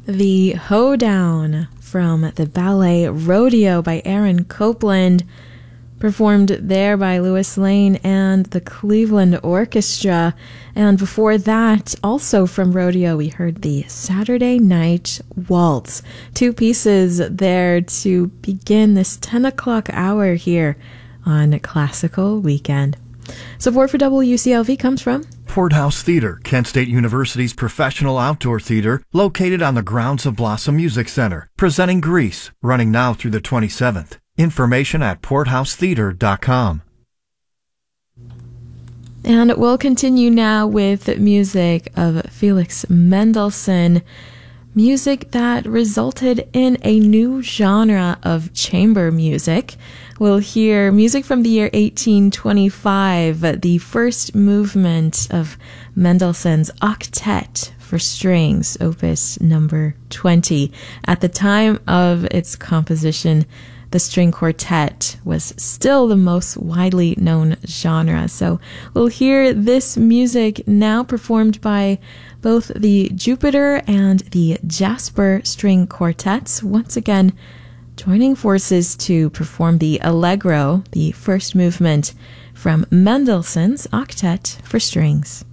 The Hoedown from the ballet Rodeo by Aaron Copland, performed there by Louis Lane and the Cleveland Orchestra. And before that, also from Rodeo, we heard the Saturday Night Waltz. Two pieces there to begin this 10 o'clock hour here on Classical Weekend. Support for WCLV comes from Porthouse Theater, Kent State University's professional outdoor theater, located on the grounds of Blossom Music Center, presenting Grease, running now through the 27th. Information at porthousetheater.com. And we'll continue now with music of Felix Mendelssohn, music that resulted in a new genre of chamber music. We'll hear music from the year 1825, the first movement of Mendelssohn's Octet for Strings, opus number 20. At the time of its composition, the string quartet was still the most widely known genre. So we'll hear this music now performed by both the Jupiter and the Jasper string quartets, once again joining forces to perform the Allegro, the first movement from Mendelssohn's Octet for Strings.